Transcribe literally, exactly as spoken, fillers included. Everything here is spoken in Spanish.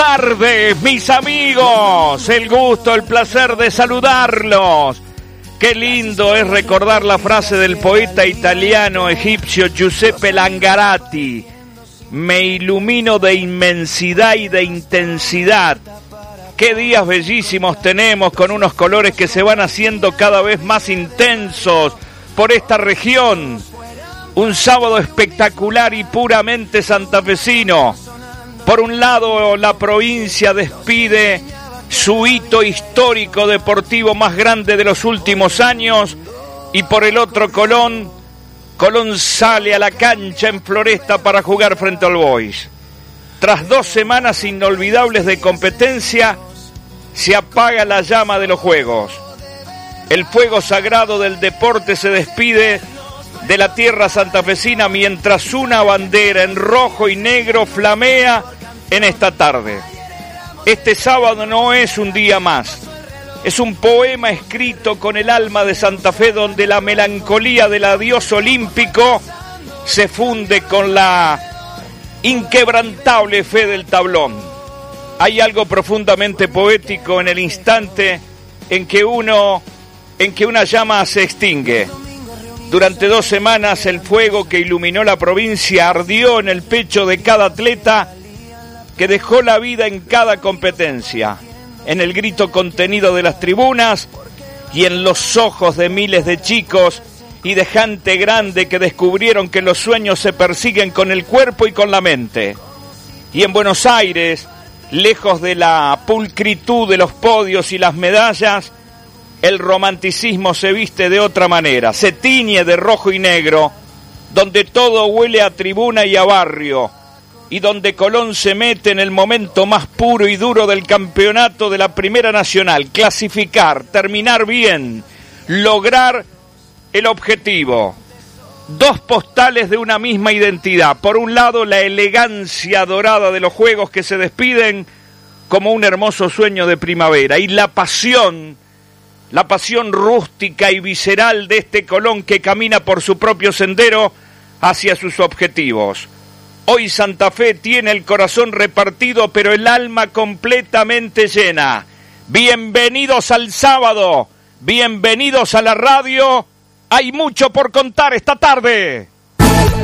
tardes, mis amigos. El gusto, el placer de saludarlos. Qué lindo es recordar la frase del poeta italiano egipcio Giuseppe Langarati. Me ilumino de inmensidad y de intensidad. Qué días bellísimos tenemos con unos colores que se van haciendo cada vez más intensos por esta región. Un sábado espectacular y puramente santafesino. Por un lado, la provincia despide su hito histórico deportivo más grande de los últimos años, y por el otro Colón, Colón sale a la cancha en Floresta para jugar frente al Boys. Tras dos semanas inolvidables de competencia, se apaga la llama de los juegos. El fuego sagrado del deporte se despide de la tierra santafesina mientras una bandera en rojo y negro flamea en esta tarde. Este sábado no es un día más, es un poema escrito con el alma de Santa Fe, donde la melancolía del adiós olímpico se funde con la inquebrantable fe del tablón. Hay algo profundamente poético en el instante en que uno, en que una llama se extingue. Durante dos semanas el fuego que iluminó la provincia ardió en el pecho de cada atleta que dejó la vida en cada competencia, en el grito contenido de las tribunas y en los ojos de miles de chicos y de gente grande que descubrieron que los sueños se persiguen con el cuerpo y con la mente. Y en Buenos Aires, lejos de la pulcritud de los podios y las medallas, el romanticismo se viste de otra manera, se tiñe de rojo y negro, donde todo huele a tribuna y a barrio, y donde Colón se mete en el momento más puro y duro del campeonato de la Primera Nacional: clasificar, terminar bien, lograr el objetivo. Dos postales de una misma identidad. Por un lado, la elegancia dorada de los juegos que se despiden como un hermoso sueño de primavera, y la pasión, la pasión rústica y visceral de este Colón que camina por su propio sendero hacia sus objetivos. Hoy Santa Fe tiene el corazón repartido, pero el alma completamente llena. Bienvenidos al sábado, bienvenidos a la radio. Hay mucho por contar esta tarde.